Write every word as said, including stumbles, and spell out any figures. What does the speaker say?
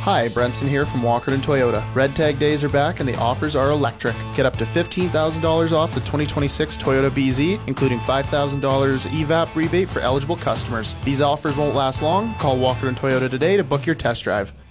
Hi, Brenson here from Walkerton Toyota. Red Tag days are back and the offers are electric. Get up to fifteen thousand dollars off the twenty twenty-six Toyota B Z, including five thousand dollars E V A P rebate for eligible customers. These offers won't last long. Call Walkerton Toyota today to book your test drive.